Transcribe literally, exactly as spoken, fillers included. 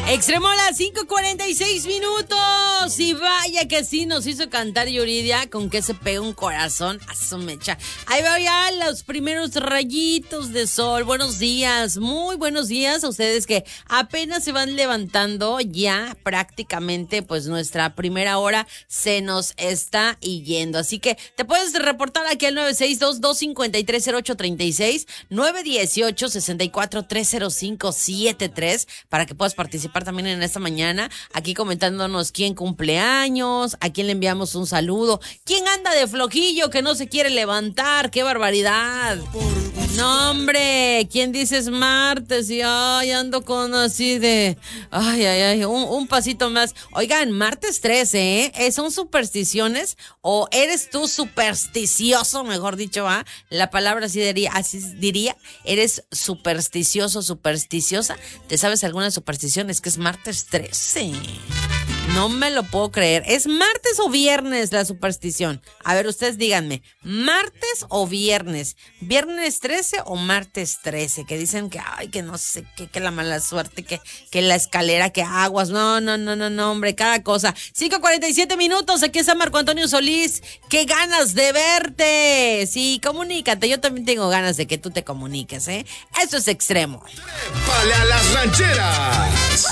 Extremo a las cinco cuarenta y seis minutos. Y vaya que sí nos hizo cantar Yuridia. Con que se pega un corazón a su mecha. Ahí va ya los primeros rayitos de sol. Buenos días, muy buenos días a ustedes que apenas se van levantando. Ya prácticamente pues nuestra primera hora se nos está yendo. Así que te puedes reportar aquí al nueve seis dos, dos cinco tres, cero ocho tres seis, nueve uno ocho, seis cuatro tres cero cinco siete tres para que puedas participar también en esta mañana, aquí comentándonos quién cumple años, a quién le enviamos un saludo, quién anda de flojillo que no se quiere levantar, qué barbaridad. No, hombre, ¿quién dice es martes? Y ay, ando con así de, ay, ay, ay, un, un pasito más. Oigan, martes trece, ¿eh? ¿Son supersticiones o eres tú supersticioso, mejor dicho, ¿ah? La palabra así diría, así diría, eres supersticioso, supersticiosa. ¿Te sabes alguna superstición? Es que es martes trece. No me lo puedo creer. ¿Es martes o viernes la superstición? A ver, ustedes díganme, ¿martes o viernes? ¿Viernes trece o martes trece? Que dicen que, ay, que no sé, que, que la mala suerte, que, que la escalera, que aguas. No, no, no, no, no, hombre, cada cosa. cinco cuarenta y siete minutos, aquí está Marco Antonio Solís. ¡Qué ganas de verte! Sí, comunícate. Yo también tengo ganas de que tú te comuniques, ¿eh? Eso es extremo. ¡Trépale a las rancheras!